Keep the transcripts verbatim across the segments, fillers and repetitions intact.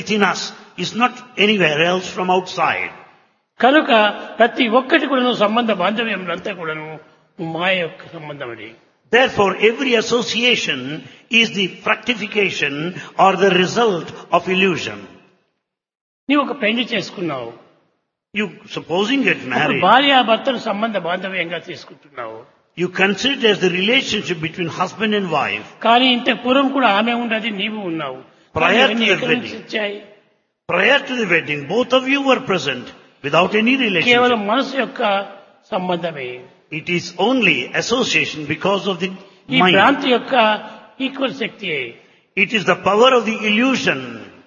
within us is not anywhere else from outside. కనుక ప్రతి ఒక్కటి కూడాను సంబంధ బాంధవ్యములంతా కూడాను మాయ యొక్క సంబంధమని. Therefore, every association is the fructification or the result of illusion. నీవు ఒక పెళ్లి చేసుకున్నావు, You, supposing get married, భార్యాభర్తలు సంబంధ బాంధవ్యంగా తీసుకుంటున్నావు. you consider it as the relationship between husband and wife. కానీ ఇంత పూర్వం కూడా ఆమె ఉన్నది, నీవు ఉన్నావు. Prior కానీ ఇవన్నీ to the ఎక్కడి నుంచి wedding. వచ్చాయి? Prior to the wedding, both of you were present without any కేవలం relationship. మనసు యొక్క సంబంధమే. It is only association because of the ఈ mind. భ్రాంతి యొక్క equal Shakti. It is the power of the illusion.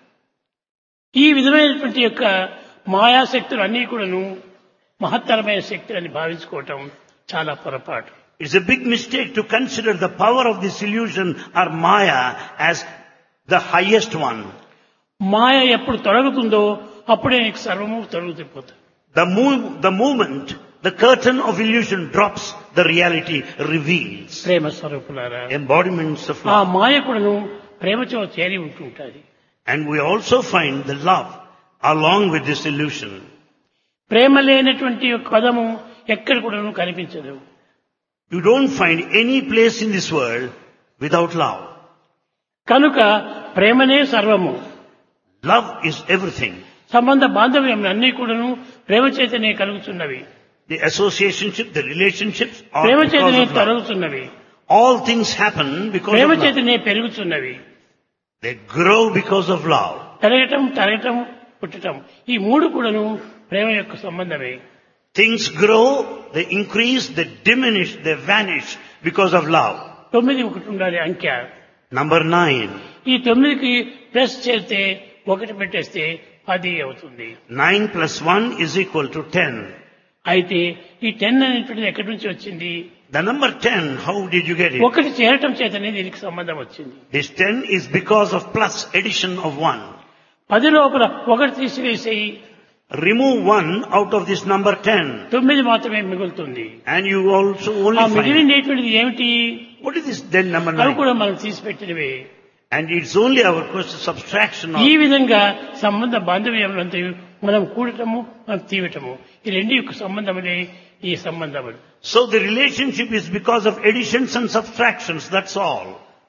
ఈ విధమైనటువంటి యొక్క మాయాశక్తులు అన్నీ కూడాను మహత్తరమైన శక్తులు అని భావించుకోవటం చాలా పొరపాటు. It's a big mistake to consider the power of this illusion or Maya as the highest one. మాయ ఎప్పుడు తొలగుతుందో అప్పుడే నీకు సర్వము తొలగిపోతుంది. The, move, the moment the curtain of illusion drops, the reality reveals. ప్రేమ స్వరూపులారా, Embodiments of ఆ love. మాయ కూడాను ప్రేమతో చేరి ఉంటుంటుంది. And we also find the love along with this illusion. ప్రేమ లేనటువంటి ఒక పదము ఎక్కడ కూడాను కనిపించదు. You don't find any place in this world without love. కనుక ప్రేమనే సర్వము. Love is everything. సంబంధ బాంధవ్యం అన్నీ కూడాను ప్రేమ చేతనే కలుగుతున్నవి. The associationship, the relationships are Prema because చేతనే of love. తొలగుతున్నవి. All things happen because Prema of love. చేతనే పెరుగుతున్నవి. They grow because of love. పెరగటం, తరగటం, పుట్టటం, ఈ మూడు కూడాను ప్రేమ యొక్క సంబంధమే. Things grow, they increase, they diminish, they vanish because of love. తొమ్మిది ఒకటి ఉండాలి అంకె. Number nine. ఈ తొమ్మిదికి ప్లస్ చేస్తే ఒకటి పెట్టేస్తే పది అవుతుంది. Nine plus one is equal to ten. అయితే ఈ టెన్ అనేటువంటిది ఎక్కడి నుంచి వచ్చింది? The number ten, how did you get it? ఒకటి చేరటం చేతనే దీనికి సంబంధం వచ్చింది. This ten is because of plus addition of one. పది లోపల ఒకటి తీసివేసేయి, Remove one out of this number ten. తొమ్మిది మాత్రమే మిగులుతుంది. And you also ఆ only find, మిగిలినటువంటిది ఏమిటి? what is this then number అవి nine? కూడా మనం తీసిపెట్టినవే. And it's only our question subtraction of. ఈ విధంగా సంబంధ బాంధవ్యంలంతా మనం కూడటము, మనం తీయటము, ఈ రెండు యొక్క సంబంధములే ఈ సంబంధములు. So the relationship is because of additions and subtractions, that's all.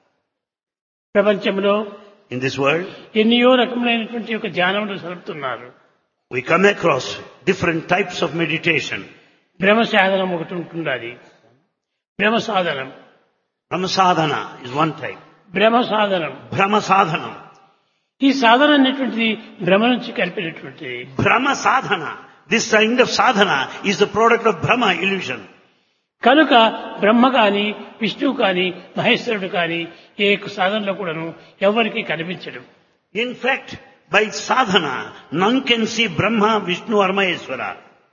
ప్రపంచంలో In this world, ఎన్నో రకములైనటువంటి యొక్క ధ్యానములు సలుపుతున్నారు. we come across different types of meditation. భ్రమ సాధనం ఒకటి ఉంటున్నది. భ్రమ సాధనం, Brahma sadhana is one type. భ్రమ సాధనం. Brahma sadhana. ఈ సాధన అనేటువంటిది భ్రమ నుంచి కలిపినటువంటిది. Brahma sadhana. This kind of sadhana is the product of Brahma illusion. కనుక బ్రహ్మ కాని, విష్ణువు కాని, మహేశ్వరుడు కాని ఏ యొక్క సాధనలో కూడాను ఎవరికి కనిపించడు. In fact, by sadhana, none can see Brahma, Vishnu or Maheshwara.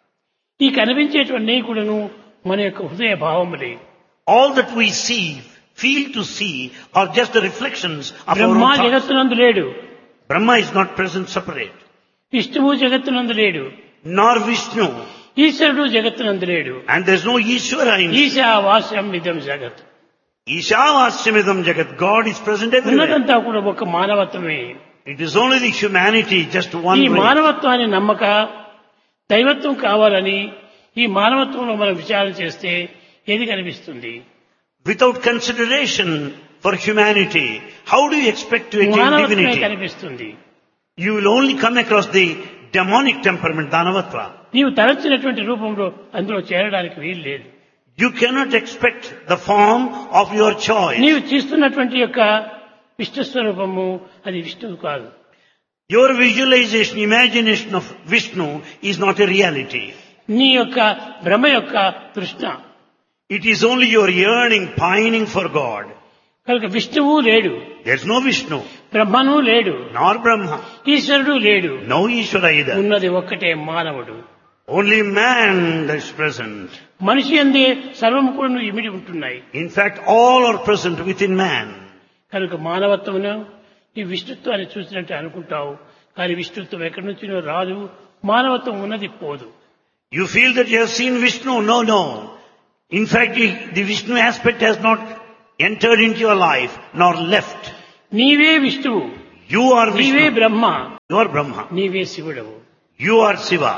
ఈ కనిపించేటువంటి కూడాను మన యొక్క హృదయ భావములే. All that we see, feel to see, are just the reflections of our Brahma own thoughts. జగత్తునందు లేడు, Brahma is not present separate. విష్ణువు జగత్తునందు లేడు, Nor Vishnu. ఈశ్వరుడు జగత్తునందు లేడు. And there's no Ishvara in ఈశావాస్యం ఇదం జగత్. Ishavasyamidam Jagat. God is present everywhere. ఉన్నదంతా కూడా ఒక మానవత్వమే. It is only the humanity, just one ఈ way. మానవత్వాన్ని నమ్మక దైవత్వం కావాలని ఈ మానవత్వంలో మనం విచారణ చేస్తే ఏది కనిపిస్తుంది? Without consideration for humanity, how do you expect to attain మానవత్వమే divinity? కనిపిస్తుంది. You will only come across the demonic temperament, Danavatva. నీవు తలచినటువంటి రూపంలో అందులో చేరడానికి వీలు లేదు. You cannot expect the form of your choice. నీవు చేస్తున్నటువంటి యొక్క విష్ణు స్వరూపము అది విష్ణువు కాదు. Your visualization, imagination of Vishnu is not a reality. నీ యొక్క భ్రమ యొక్క తృష్ణ. It is only your yearning, pining for God. కనుక విష్ణువు లేడు, There's no Vishnu, బ్రహ్మను లేడు, nor Brahma, ఈశ్వరుడు లేడు. no Ishvara either. ఉన్నది ఒక్కటే మానవుడు. Only man is present. మనిషి అందే సర్వము కూడా ఇమిడి ఉంటున్నాయి. In fact, all are present within man. కనుక మానవత్వమును ఈ విష్ణుత్వాన్ని చూసినట్టు అనుకుంటావు, కానీ విష్ణుత్వం ఎక్కడి నుంచి రాదు, మానవత్వం ఉన్నది పోదు. You feel that you have seen Vishnu? No, no. In fact, the the Vishnu aspect has not entered into your life, nor left. నీవే విష్ణువు, You are నీవే Vishnu. Brahma. You are Brahma. నీవే శివుడవు. You are Shiva.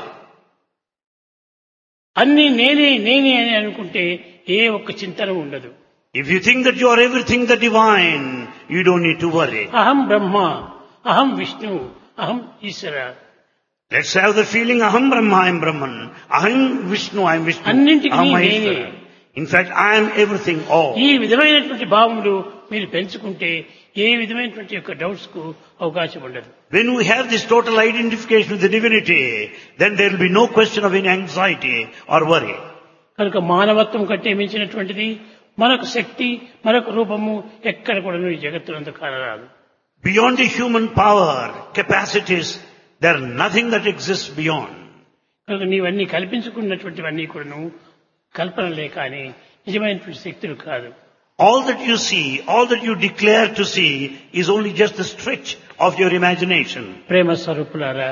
అన్ని నేనే నేనే అని అనుకుంటే ఏ ఒక్క చింతన ఉండదు. If you think that you are everything the divine, you don't need to worry. అహం బ్రహ్మ, అహం విష్ణు, అహం ఈశ్వర. Let's have the feeling Aham Brahma, I am Brahman. Aham Vishnu, I am Vishnu. అన్నింటికి Aham నేనే. Maheshwara. In fact, I am everything all. ఈ విధమైనటువంటి భావములు మీరు పెంచుకుంటే ఏ విధమైనటువంటి యొక్క డౌట్స్ కు అవకాశం ఉండదు. When we have this total identification with the divinity, then there will be no question of any anxiety or worry. కనుక మానవత్వం కంటే మించినటువంటిది మనకు శక్తి, మనకు రూపము ఎక్కడ కూడా ఈ జగత్తునందు కానరాదు. Beyond the human power, capacities, there is nothing that exists beyond. కనుక నీవన్నీ కల్పించుకున్నటువంటివన్నీ కూడాను కల్పనలే కానీ నిజమైనటువంటి శక్తులు కాదు. All that you see, all that you declare to see is only just the stretch of your imagination. ప్రేమ స్వరూపులారా,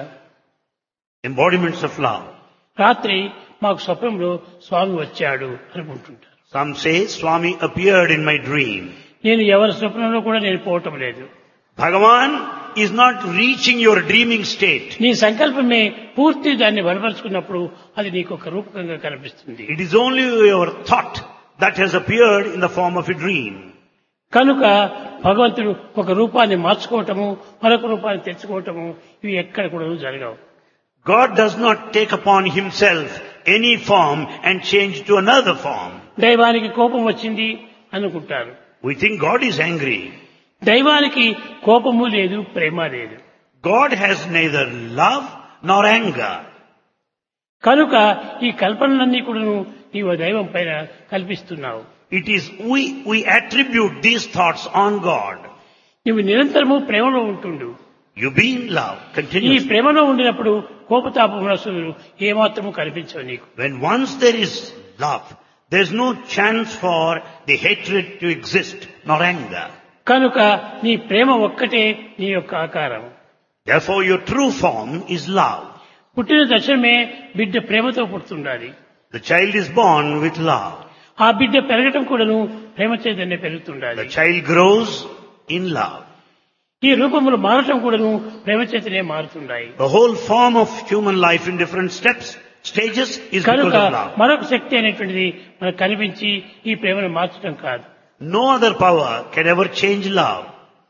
Embodiments of love. రాత్రి మాకు స్వప్నంలో స్వామి వచ్చాడు అనుకుంటుంటారు. Some say Swami appeared in my dream. నేను ఎవరి స్వప్నంలో కూడా నేను పోవటం లేదు. Bhagavan is not reaching your dreaming state. నీ సంకల్పమే పూర్తి దాన్ని బలపరుచుకున్నప్పుడు అది నీకు ఒక రూపకంగా కనిపిస్తుంది. It is only your thought that has appeared in the form of a dream. కనుక భగవంతుడు ఒక రూపాన్ని మార్చుకోవటము, మరొక రూపాన్ని తెచ్చుకోవటము ఇవి ఎక్కడ కూడా జరగవు. God does not take upon himself any form and change to another form. దైవానికి కోపం వచ్చింది అనుకుంటారు. We think God is angry. దైవానికి కోపము లేదు, ప్రేమ లేదు. God has neither love nor anger. కనుక ఈ కల్పనలన్నీ కూడా నీవు దైవం పైన కల్పిస్తున్నావు. It is we, we attribute these thoughts on God. నువ్వు నిరంతరము ప్రేమలో ఉంటుండు. You be in love ఈ continuously. ప్రేమలో ఉండినప్పుడు కోపతాప మనసులు ఏమాత్రము కనిపించవు నీకు. When once there is love, there is no chance for the hatred to exist nor anger. కనుక నీ ప్రేమ ఒక్కటే నీ యొక్క ఆకారం. Therefore your true form is love. పుట్టిన తక్షణమే బిడ్డ ప్రేమతో పుడుతుండాలి. The child is born with love. ఆ బిడ్డ పెరగటం కూడాను ప్రేమ చేతనే పెరుగుతుండాలి. The child grows in love. ఈ రూపములు మారటం కూడాను ప్రేమ చేతనే మారుతుండాయి. The whole form of human life in different steps, stages is because కనుక of love. మరొక శక్తి అనేటువంటిది మనకు కనిపించి ఈ ప్రేమను మార్చడం కాదు. No other power can ever change love.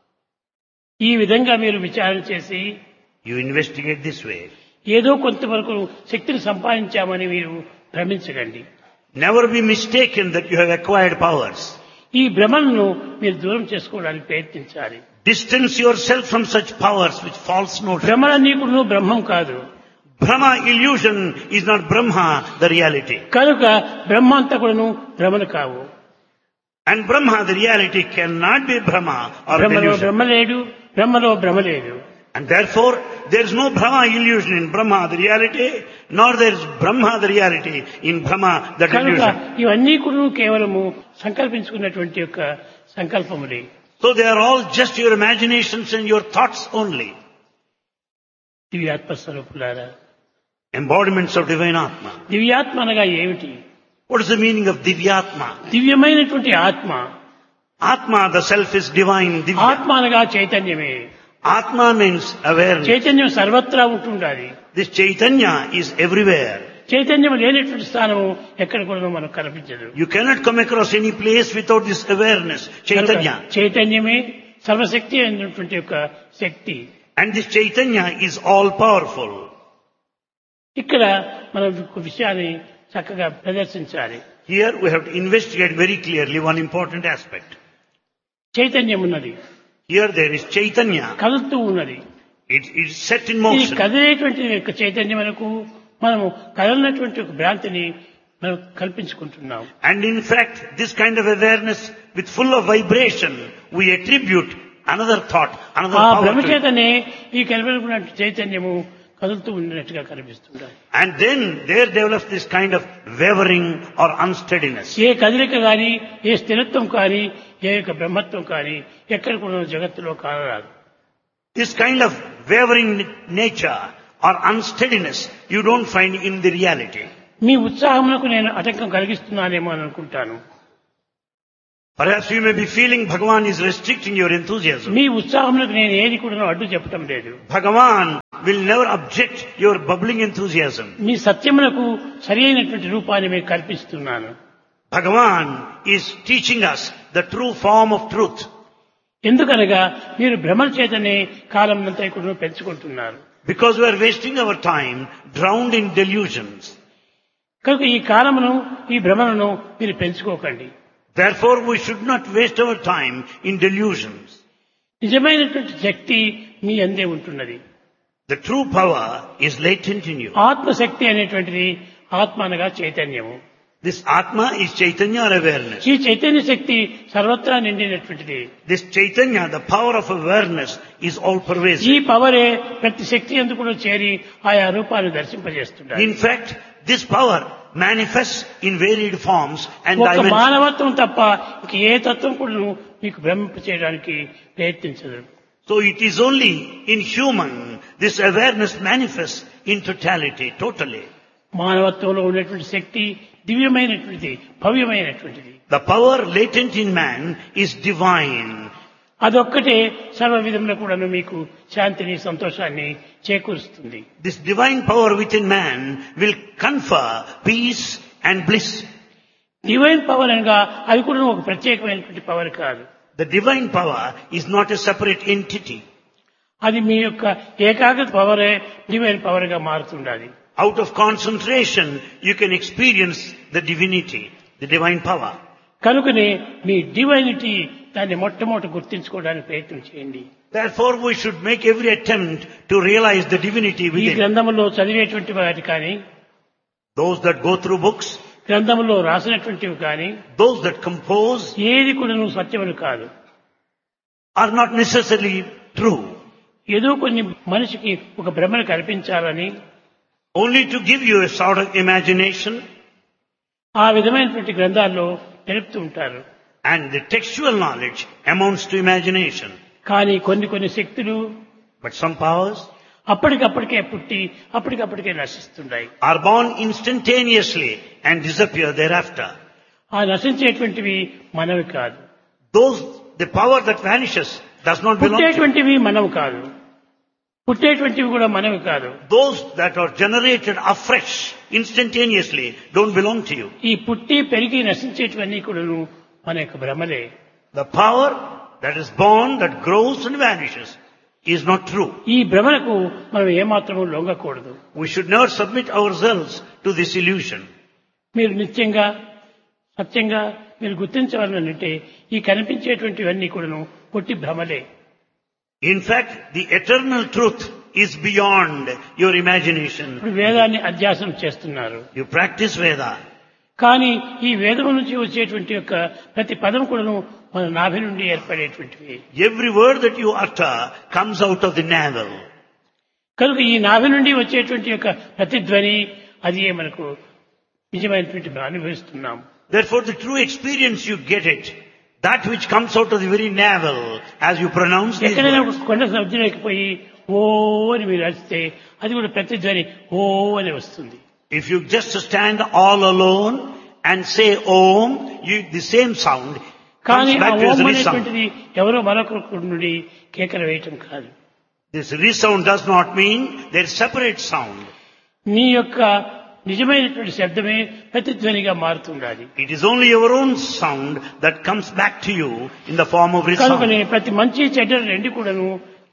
ఈ విధంగా మీరు విచారణ చేసి You investigate this way. ఏదో కొంతవరకు శక్తిని సంపాదించామని మీరు భ్రమించకండి. Never be mistaken that you have acquired powers. ఈ భ్రమలను మీరు దూరం చేసుకోవడానికి ప్రయత్నించాలి. Distance yourself from such powers which false notion. భ్రమలన్నీ కూడా బ్రహ్మం కాదు. Brahma illusion is not Brahma, the reality. కనుక బ్రహ్మ అంతా కూడాను భ్రమలు కావు. And Brahma, the reality, cannot be Brahma or బ్రహ్మలో illusion. బ్రహ్మ లేడు, బ్రహ్మలో భ్రమ లేదు. And therefore, there is no Brahma illusion in Brahma, the reality, nor there is Brahma, the reality, in Brahma, that కనుక illusion. ఇవన్నీ కూడా కేవలము సంకల్పించుకున్నటువంటి యొక్క సంకల్పములే. So they are all just your imaginations and your thoughts only. దివ్యాత్మ స్వరూపులారా, Embodiments of divine Atma. దివ్యాత్మ అనగా ఏమిటి? What is the meaning of Divyatma? దివ్యమైనటువంటి ఆత్మ. Atma, the self is divine. Divya. ఆత్మ అనగా చైతన్యమే. Atma means awareness. చైతన్యం సర్వత్రా ఉంటుండాలి. This Chaitanya is everywhere. చైతన్యం లేనటువంటి స్థానము ఎక్కడ కూడా మనకు కనిపించదు. You cannot come across any place without this awareness. Chaitanya. చైతన్యమే సర్వశక్తి అయినటువంటి యొక్క శక్తి. And this Chaitanya is all powerful. ఇక్కడ మనం ఒక విషయాన్ని చక్కగా ప్రదర్శించాలి. Here we have to investigate very clearly one important aspect. చైతన్యం ఉన్నది, Here there is Chaitanya. కదులుతూ ఉన్నది. It is set in ఈ motion. కదిలేటువంటి యొక్క చైతన్యమునకు మనము కదలనటువంటి ఒక భ్రాంతిని మనం కల్పించుకుంటున్నాం. And in fact, this kind of awareness with full of vibration, we attribute another thought, another ఆ power భ్రమ to it. చేతనే ఈ కలవలకున్న చైతన్యము కదులుతూ ఉన్నట్టుగా కనిపిస్తుంటాయి. And then there develops this kind of wavering or unsteadiness. ఏ కదలిక కానీ, ఏ స్థిరత్వం కానీ, ఏ యొక్క బ్రహ్మత్వం కానీ ఎక్కడ కూడా జగత్తులో కానరాదు. This kind of wavering nature or unsteadiness you don't find in the reality. మీ ఉత్సాహమునకు నేను ఆటంకం కలిగిస్తున్నానేమో అని అనుకుంటాను. Perhaps you may be feeling Bhagavan is restricting your enthusiasm. మీ ఉత్సాహంలోకి నేను ఏది కూడా అడ్డు చెప్పటం లేదు. Bhagavan will never object your bubbling enthusiasm. మీ సత్యమునకు సరి అయినటువంటి రూపాన్ని మీకు కల్పిస్తున్నాను. Bhagavan is teaching us the true form of truth. ఎందుకనగా మీరు భ్రమల చేతనే కాలం అంతా కూడా పెంచుకుంటున్నారు. Because we are wasting our time drowned in delusions. కనుక ఈ కాలమును ఈ భ్రమలను మీరు పెంచుకోకండి. Therefore we should not waste our time in delusions. నిజమైనటువంటి శక్తి మీ అందే ఉంటున్నది. The true power is latent in you. ఆత్మశక్తి అనేటువంటిది ఆత్మ అనగా చైతన్యము. This Atma is Chaitanya or awareness. ఈ చైతన్య శక్తి సర్వత్రా నిండినటువంటిది. This Chaitanya, the power of awareness, is all ఈ pervasive. పవరే ప్రతి శక్తి ఎందుకు కూడా చేరి ఆయా రూపాన్ని దర్శింపజేస్తుంటారు. In fact, this power manifests in varied forms and ఒక dimensions. మానవత్వం తప్ప ఇంక ఏ తత్వం కూడా మీకు భ్రమింప చేయడానికి ప్రయత్నించదు. So it is only in human this awareness manifests in totality, totally. మానవత్వంలో ఉన్నటువంటి శక్తి దివ్యమైనటువంటిది, భవ్యమైనటువంటిది. The power latent in man is divine. అదొక్కటే సర్వ విధంలో కూడా మీకు శాంతిని సంతోషాన్ని చేకూరుస్తుంది. This divine power within man will confer peace and bliss. Divine power అనగా అది కూడా ఒక ప్రత్యేకమైనటువంటి పవర్ కాదు. The divine power is not a separate entity. అది మీ యొక్క ఏకాగ్రత పవరే డివైన్ పవర్ గా మారుతుండాలి. Out of concentration, you can experience the divinity, the divine power. కనుకనే మీ డివైనిటీ దాన్ని మొట్టమొదటి గుర్తించుకోవడానికి ప్రయత్నం చేయండి. Therefore, we should make every attempt to realize the divinity ఈ within. గ్రంథములో చదివేటువంటి వాటి కానీ, Those that go through books, గ్రంథములో రాసినటువంటివి కానీ, those that compose, ఏది కూడా నువ్వు సత్యములు కాదు. are not necessarily true. ఏదో కొన్ని మనిషికి ఒక భ్రమను కల్పించాలని, Only to give you a sort of imagination, ఆ విధమైనటువంటి గ్రంథాల్లో తెలుపుతూ ఉంటారు. and the textual knowledge amounts to imagination. కానీ కొన్ని కొన్ని శక్తులు But some powers అప్పటికప్పటికే పుట్టి అప్పటికప్పటికే నశిస్తున్నాయి. are born instantaneously and disappear thereafter. ఆ నశించేటువంటివి మనవి కాదు. Those, the power that vanishes does not belong to you. పుట్టేటువంటివి మనవి కాదు. పుట్టేటువంటివి కూడా మనవి కాదు. Those that are generated afresh, instantaneously, don't belong to you. ఈ పుట్టి పెరిగి నశించేటివన్నీ కూడా మన యొక్క భ్రమలే. The power that is born, that grows and vanishes, is not true. ఈ భ్రమలకు మనం ఏమాత్రము లొంగకూడదు. We should never submit ourselves to this illusion. మీరు నిత్యంగా సత్యంగా మీరు గుర్తించవాలంటే ఈ కనిపించేటువంటివన్నీ కూడాను పొట్టి భ్రమలే. In fact, the eternal truth is beyond your imagination. ఇప్పుడు వేదాన్ని అధ్యాసనం చేస్తున్నారు. You practice Veda. కానీ ఈ వేదం నుంచి వచ్చేటువంటి యొక్క ప్రతి పదం కూడాను మన నాభి నుండి ఏర్పడేటువంటివి. Every word that you utter comes out of the navel. కనుక ఈ నాభి నుండి వచ్చేటువంటి యొక్క ప్రతిధ్వని అది మనకు నిజమైనటువంటి అనుభవిస్తున్నాం. Therefore, the true experience you get it, that which comes out of the very navel as you pronounce these ఎక్కడైనా words. కొండ సముద్రంలోకి పోయి ఓ అని మీరు అరిస్తే అది కూడా ప్రతిధ్వని ఓ అని వస్తుంది. If you just stand all alone and say Om, you, the same sound కానీ comes ఆ back to Om as a resound. అనేటువంటిది ఎవరో మరొకరి నుండి కేకలు వేయటం కాదు. This resound does not mean there is separate sound. నీ యొక్క నిజమైనటువంటి శబ్దమే ప్రతిధ్వనిగా మారుతుండాలి. It is only your own sound that comes back to you in the form of కనుకనే resound. ప్రతి మంచి చెడ్డ రెండు కూడాను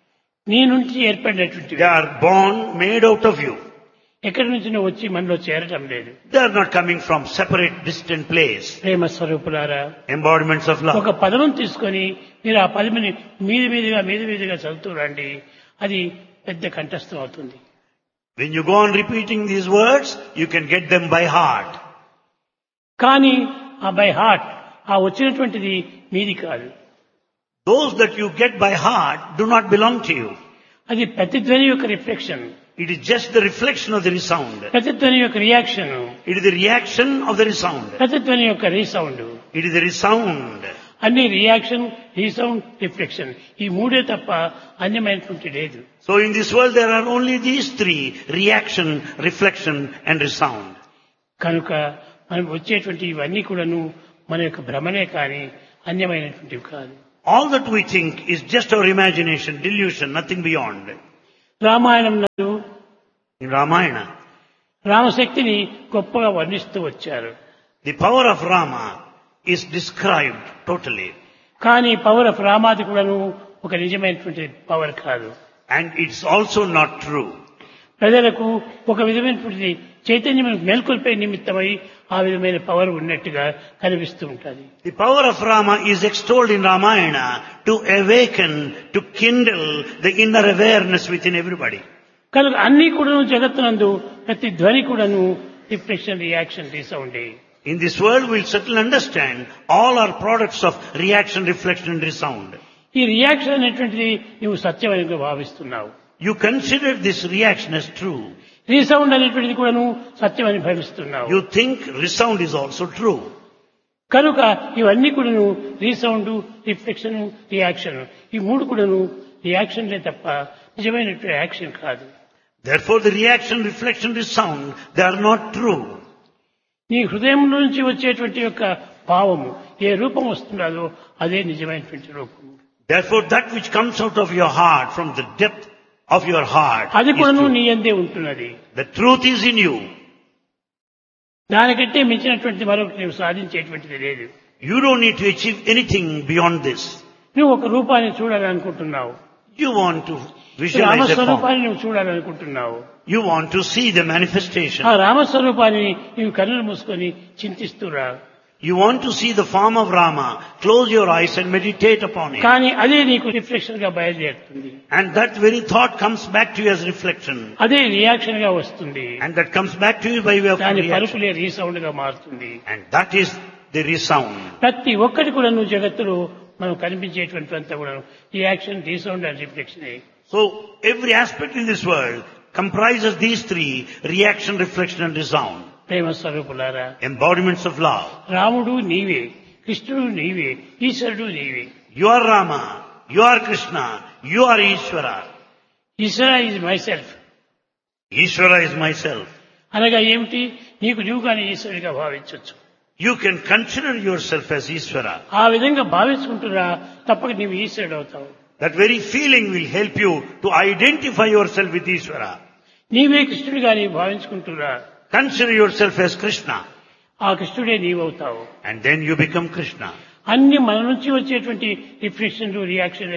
నీ నుంచి ఏర్పడినటువంటివి. They are born, made out of you. ఎక్కడి నుంచి నువ్వు వచ్చి మనలో చేరటం లేదు. They are not coming from separate, distant place. ప్రేమ స్వరూపులారా, Embodiments of love. ఒక పదమును తీసుకొని మీరు ఆ పదముని మీది మీదిగా మీది మీదిగా చదువుతూ రండి, అది పెద్ద కంఠస్థం అవుతుంది. When you go on repeating these words, you can get them by heart. కానీ ఆ బై హార్ట్ ఆ వచ్చినటువంటిది మీది కాదు. Those that you get by heart do not belong to you. అది ప్రతిధ్వని యొక్క reflection, It is just the reflection of the resound. ప్రతిధ్వని యొక్క reaction, It is the reaction of the resound. ప్రతిధ్వని యొక్క resound. It is the resound. అన్ని reaction, resound, reflection ఈ మూడే తప్ప అన్యమైనటువంటి లేదు. So in this world there are only these three: reaction, reflection and resound. కనుక మనం వచ్చేటువంటి ఇవన్నీ కూడాను మన యొక్క భ్రమనే కానీ అన్యమైనటువంటివి కాదు. All that we think is just our imagination, delusion, nothing beyond. Ramayanam నందు In Ramayana, రామశక్తిని గొప్పగా వర్ణిస్తూ వచ్చారు. the power of Rama is described totally. కానీ పవర్ ఆఫ్ రామాది కూడాను ఒక నిజమైనటువంటి పవర్ కాదు. And it's also not true. ప్రజలకు ఒక విధమైనటువంటి చైతన్యం మేల్కొల్పే నిమిత్తమై ఆ విధమైన పవర్ ఉన్నట్టుగా కనిపిస్తూ ఉంటుంది. The power of Rama is extolled in Ramayana to awaken, to kindle the inner awareness within everybody. కనుక అన్ని కూడాను జగత్తునందు ప్రతి ధ్వని కూడాను reflection, reaction, రీసౌండే. In this world we'll certainly understand all are products of reaction, reflection and resound. ఈ reaction అనేటువంటిది నువ్వు సత్యమైనగా భావిస్తున్నావు. You consider this reaction as true. Resound అనేటువంటిది కూడాను సత్యమని భావిస్తున్నావు. You think resound is also true. కనుక ఇవన్నీ కూడాను రీసౌండ్, రిఫ్లెక్షన్, రియాక్షన్, ఈ మూడు కూడాను రియాక్షన్లే తప్ప నిజమైనటువంటి యాక్షన్ కాదు. Therefore the reaction, reflection, resound, they are not true. నీ హృదయం నుంచి వచ్చేటువంటి యొక్క భావము ఏ రూపం వస్తున్నదో అదే నిజమైనటువంటి రూపము. Therefore that which comes out of your heart, from the depth of your heart, అది is కూడాను true. నీ యందే ఉంటున్నది. The truth is in you. దానికంటే మించినటువంటి మరొకటి నువ్వు సాధించేటువంటిది లేదు. You don't need to achieve anything beyond this. నువ్వు ఒక రూపాన్ని చూడాలనుకుంటున్నావు. You want to visualize a form. రామస్వరూపాన్ని నువ్వు చూడాలనుకుంటున్నావు. You want to see the manifestation. ఆ రామస్వరూపాన్ని నీవు కన్నులు మూసుకొని చింతిస్తురా. You want to see the form of Rama. Close your eyes and meditate upon it. కానీ అదే నీకు రిఫ్లెక్షన్ గా బయలుదేరుతుంది. And that very thought comes back to you as reflection. అదే రియాక్షన్ గా వస్తుంది. And that comes back to you by way of దాని reaction. పలుకులే resound గా మారుతుంది. And that is the resound. ప్రతి ఒక్కటి కూడా నువ్వు జగత్తులో మనం కనిపించేటువంటి అంతా కూడా reaction, resound and reflection. So every aspect in this world comprises these three: reaction, reflection and resound. ప్రేమ స్వరూపులారా, Embodiments of love. రాముడు నీవే, కృష్ణుడు నీవే, ఈశ్వరుడు నీవే. You are Rama, you are Krishna, you are Ishvara. Eshwara is my self. Ishvara is myself. అనగా ఏమిటి? నీకు నీవు కానీ ఈశ్వరుడిగా భావించవచ్చు. You can consider yourself as Ishvara. ఆ విధంగా భావించుకుంటున్నా తప్పక నీవు ఈశ్వరుడు అవుతావు. That very feeling will help you to identify yourself with Ishvara. నీవే కృష్ణుడిగా నీవు భావించుకుంటున్నా Consider yourself as Krishna. ఆ కృష్ణుడే నీవవుతావు. And then you become Krishna. అన్ని మన నుంచి వచ్చేటువంటి రిఫ్లెక్షన్లు, రియాక్షన్